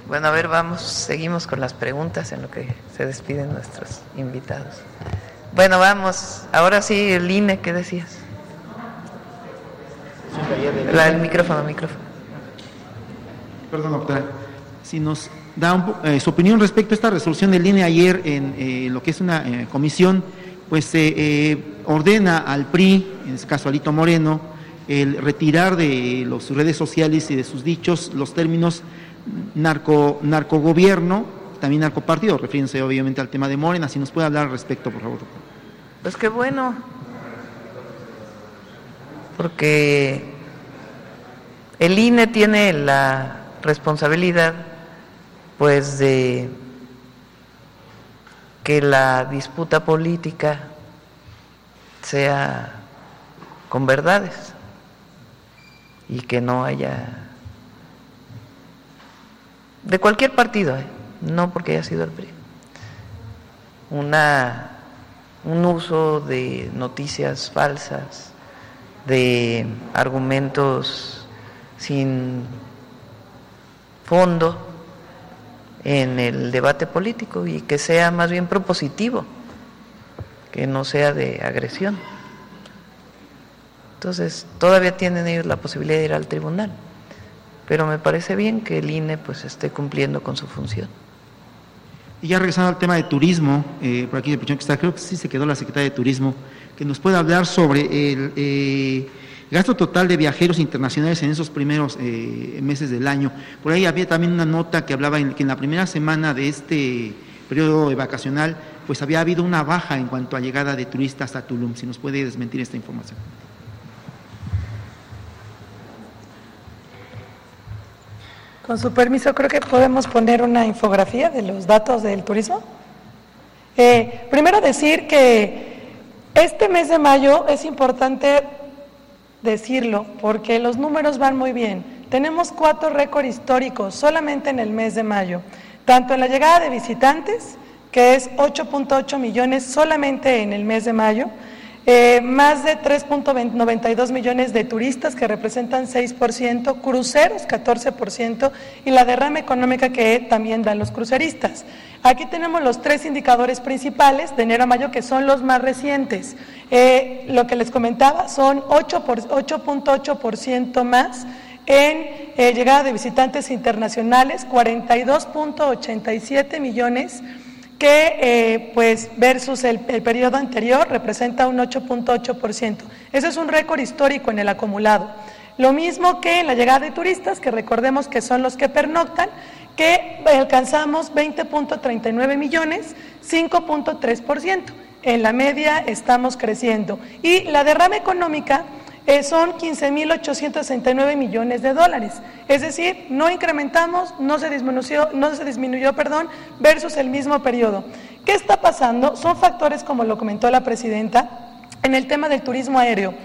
Bueno, a ver, seguimos con las preguntas en lo que se despiden nuestros invitados. Bueno, vamos, ahora sí, el INE, ¿qué decías? El micrófono. Perdón, doctora. Si nos da su opinión respecto a esta resolución del INE ayer en lo que es una comisión, pues ordena al PRI, en este caso Alito Moreno, el retirar de sus redes sociales y de sus dichos los términos narcogobierno, también narcopartido, refiriéndose obviamente al tema de Morena. Si nos puede hablar al respecto, por favor. Pues qué bueno, porque el INE tiene la responsabilidad, pues, de que la disputa política sea con verdades y que no haya, de cualquier partido, no porque haya sido el PRI, un uso de noticias falsas, de argumentos sin fondo en el debate político, y que sea más bien propositivo, que no sea de agresión. Entonces, todavía tienen ellos la posibilidad de ir al tribunal, pero me parece bien que el INE pues esté cumpliendo con su función. Y ya regresando al tema de turismo, por aquí de Pichón que está, creo que sí se quedó la secretaria de Turismo, que nos puede hablar sobre el gasto total de viajeros internacionales en esos primeros meses del año. Por ahí había también una nota que hablaba que en la primera semana de este periodo vacacional, pues había habido una baja en cuanto a llegada de turistas a Tulum. Si nos puede desmentir esta información. Con su permiso, creo que podemos poner una infografía de los datos del turismo. Primero decir que este mes de mayo es importante decirlo porque los números van muy bien. Tenemos 4 récords históricos solamente en el mes de mayo, tanto en la llegada de visitantes, que es 8.8 millones solamente en el mes de mayo, más de 3.92 millones de turistas, que representan 6%, cruceros 14%, y la derrama económica que también dan los cruceristas. Aquí tenemos los 3 indicadores principales de enero a mayo, que son los más recientes. Lo que les comentaba son 8.8% más en llegada de visitantes internacionales, 42.87 millones, que pues versus el periodo anterior representa un 8.8%. Ese es un récord histórico en el acumulado. Lo mismo que en la llegada de turistas, que recordemos que son los que pernoctan, que alcanzamos 20.39 millones, 5.3%. En la media estamos creciendo. Y la derrama económica son 15.869 millones de dólares. Es decir, no incrementamos, no se disminuyó, versus el mismo periodo. ¿Qué está pasando? Son factores, como lo comentó la presidenta, en el tema del turismo aéreo.